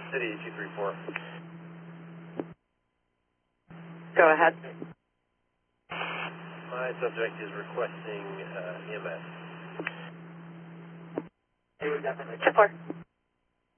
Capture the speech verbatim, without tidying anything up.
City two three four. Go ahead. My subject is requesting uh, E M S. ten four.